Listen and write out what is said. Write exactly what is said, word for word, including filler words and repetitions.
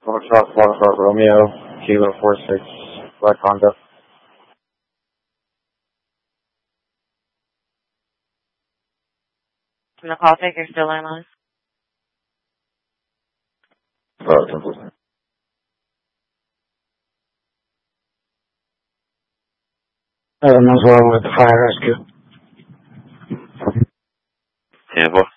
Foxtrot, Foxtrot, Romeo, Kilo four six, Black Honda. From the call taker, still on line. Uh, simple. I don't know what's wrong with the fire rescue. Tampa.